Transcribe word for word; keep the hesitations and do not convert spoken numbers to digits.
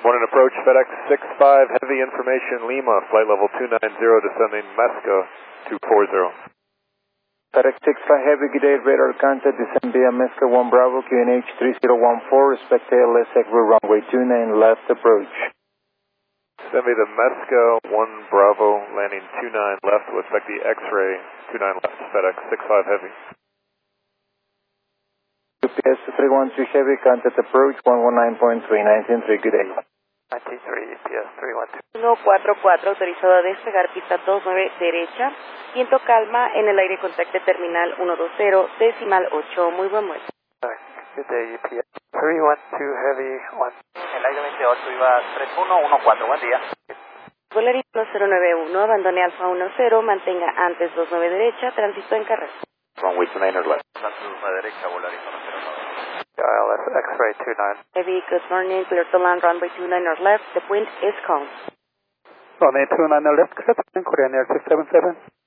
Morning approach, FedEx six five, heavy information, Lima, flight level two nine zero, descending Mesca two four zero. FedEx six five Heavy, good day, radar contact, descend via Mesca one Bravo, Q N H three zero one four, respect A L S Equity runway two nine, left approach. Send me the Mesca one Bravo, landing two nine left, will expect the X-ray two nine left, FedEx six five Heavy. U P S three one three Heavy, contact approach one one nine point three, nineteen three, good day. nineteen three, U P S three one two. uno cuatro cuatro, autorizado a despegar pista dos nueve derecha, viento calma en el aire contacto terminal ciento veinte, decimal ocho, muy buen vuelo. Good day, U P S three one two Heavy, one. El aire veintiocho iba tres uno uno cuatro, buen día. Volaris cero nueve uno, abandone Alfa ten, mantenga antes dos nueve derecha, tránsito en carrera. Runway two nine or left. Antes dos nueve derecha, Volaris uno cero nueve. I L S X-ray two nine. Heavy, good morning, clear to land, runway two nine or left, the wind is calm. Runway two nine or left, Korean Air six seven seven.